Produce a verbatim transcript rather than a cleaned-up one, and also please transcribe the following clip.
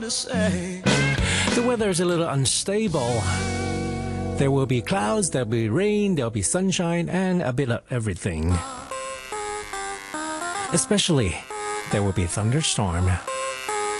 The weather is a little unstable. There will be clouds, there'll be rain, there'll be sunshine, and a bit of everything. Especially, there will be thunderstorm.